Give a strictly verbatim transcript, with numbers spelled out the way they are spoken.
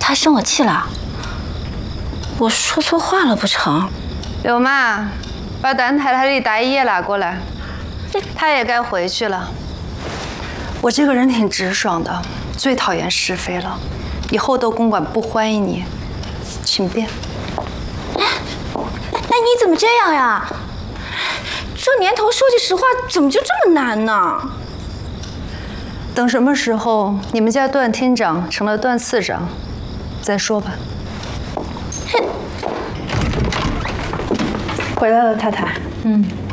他生我气了？我说错话了不成？ 柳妈，把段太太的大姨也拉过来，她也该回去了。我这个人挺直爽的，最讨厌是非了。以后窦公馆不欢迎你，请便。 哎，那你怎么这样呀？这年头说句实话，怎么就这么难呢？ 等什么时候你们家段厅长成了段次长，再说吧。回来了，太太。嗯。